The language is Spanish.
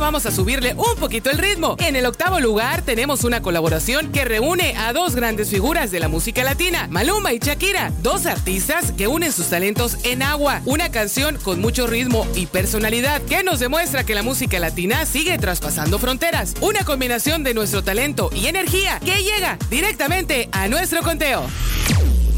vamos a subirle un poquito el ritmo. En el octavo lugar tenemos una colaboración que reúne a dos grandes figuras de la música latina, Maluma y Shakira, dos artistas que unen sus talentos en Agua, una canción con mucho ritmo y personalidad que nos demuestra que la música latina sigue traspasando fronteras. Una combinación de nuestro talento y energía que llega directamente a nuestro conteo.